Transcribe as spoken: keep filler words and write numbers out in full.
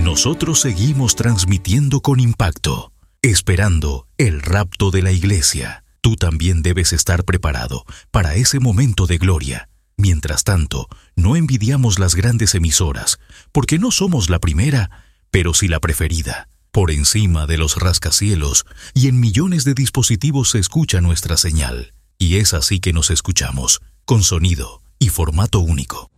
Nosotros seguimos transmitiendo con impacto, esperando el rapto de la iglesia. Tú también debes estar preparado para ese momento de gloria. Mientras tanto, no envidiamos las grandes emisoras, porque no somos la primera, pero sí la preferida. Por encima de los rascacielos y en millones de dispositivos se escucha nuestra señal. Y es así que nos escuchamos, con sonido y formato único.